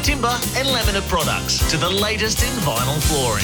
Timber and laminate products to the latest in vinyl flooring.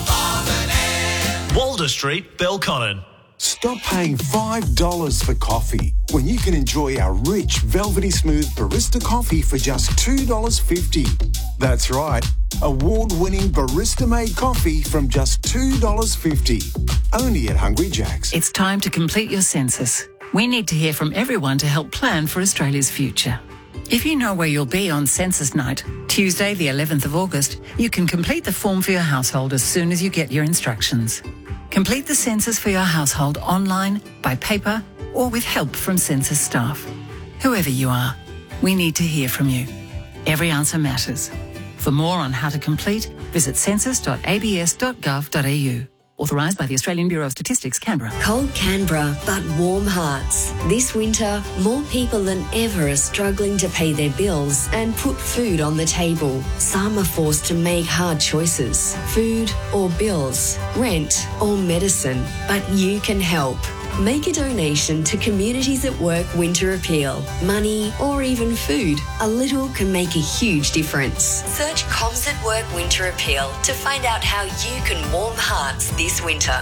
Walder Street, Belconnen. Stop paying $5 for coffee when you can enjoy our rich, velvety smooth barista coffee for just $2.50. That's right, award-winning barista-made coffee from just $2.50. Only at Hungry Jack's. It's time to complete your census. We need to hear from everyone to help plan for Australia's future. If you know where you'll be on census night, Tuesday the 11th of August, you can complete the form for your household as soon as you get your instructions. Complete the census for your household online, by paper, or with help from census staff. Whoever you are, we need to hear from you. Every answer matters. For more on how to complete, visit census.abs.gov.au. Authorised by the Australian Bureau of Statistics, Canberra. Cold Canberra, but warm hearts. This winter, more people than ever are struggling to pay their bills and put food on the table. Some are forced to make hard choices. Food or bills, rent or medicine. But you can help. Make a donation to Communities at Work Winter Appeal. Money or even food. A little can make a huge difference. Search Comms at Work Winter Appeal to find out how you can warm hearts this winter.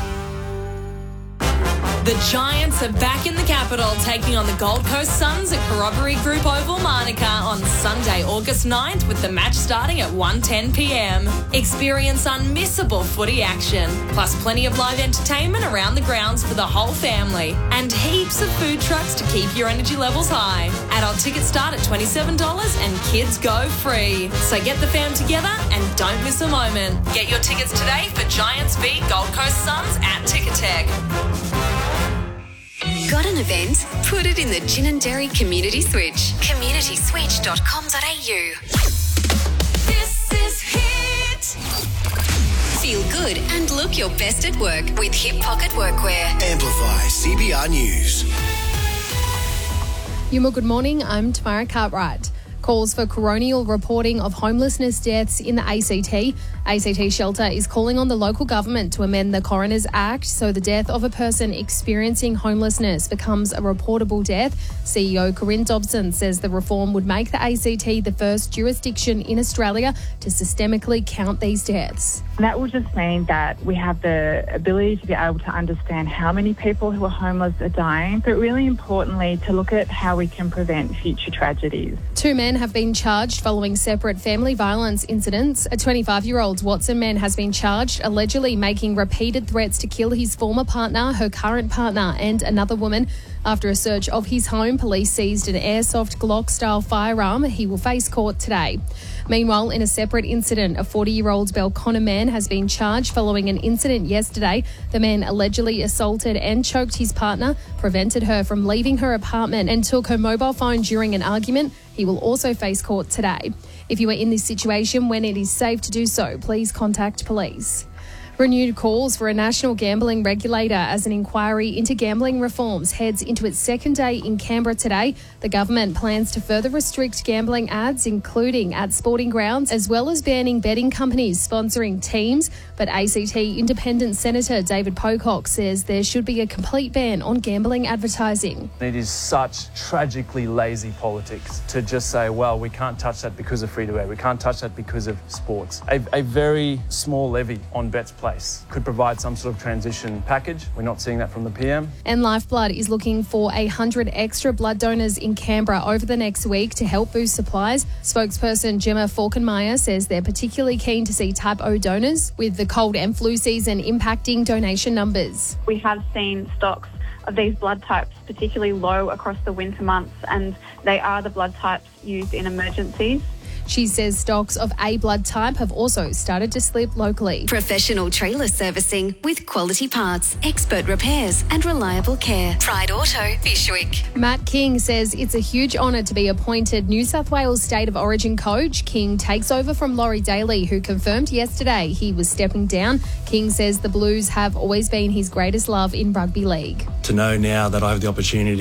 The Giants are back in the capital, taking on the Gold Coast Suns at Corroboree Group Oval, Manuka on Sunday, August 9th, with the match starting at 1:10 p.m. Experience unmissable footy action, plus plenty of live entertainment around the grounds for the whole family, and heaps of food trucks to keep your energy levels high. Adult tickets start at $27 and kids go free. So get the fam together and don't miss a moment. Get your tickets today for Giants v Gold Coast Suns at Ticketek. Got an event? Put it in the Gin and Dairy Community Switch. communityswitch.com.au. This is Hit. Feel good and look your best at work with Hip Pocket Workwear. Amplify CBR News. Yuma, good morning. I'm Tamara Cartwright. Calls for coronial reporting of homelessness deaths in the ACT. ACT Shelter is calling on the local government to amend the Coroner's Act so the death of a person experiencing homelessness becomes a reportable death. CEO Corinne Dobson says the reform would make the ACT the first jurisdiction in Australia to systemically count these deaths. That will just mean that we have the ability to be able to understand how many people who are homeless are dying, but really importantly to look at how we can prevent future tragedies. Two men have been charged following separate family violence incidents. A 25-year-old Watson man has been charged, allegedly making repeated threats to kill his former partner, her current partner and another woman. After a search of his home, police seized an airsoft Glock-style firearm. He will face court today. Meanwhile, in a separate incident, a 40-year-old Belconnen man has been charged following an incident yesterday. The man allegedly assaulted and choked his partner, prevented her from leaving her apartment and took her mobile phone during an argument. He will also face court today. If you are in this situation when it is safe to do so, please contact police. Renewed calls for a national gambling regulator as an inquiry into gambling reforms heads into its second day in Canberra today. The government plans to further restrict gambling ads, including at sporting grounds, as well as banning betting companies sponsoring teams. But ACT Independent Senator David Pocock says there should be a complete ban on gambling advertising. It is such tragically lazy politics to just say, well, we can't touch that because of free-to-air, we can't touch that because of sports. A very small levy on bets place could provide some sort of transition package. We're not seeing that from the PM. And Lifeblood is looking for 100 extra blood donors in Canberra over the next week to help boost supplies. Spokesperson Gemma Falkenmeyer says they're particularly keen to see Type O donors, with the cold and flu season impacting donation numbers. We have seen stocks of these blood types particularly low across the winter months, and they are the blood types used in emergencies. She says stocks of A blood type have also started to slip locally. Professional trailer servicing with quality parts, expert repairs and reliable care. Pride Auto, Bishwick. Matt King says it's a huge honour to be appointed New South Wales State of Origin coach. King takes over from Laurie Daly, who confirmed yesterday he was stepping down. King says the Blues have always been his greatest love in rugby league. To know now that I have the opportunity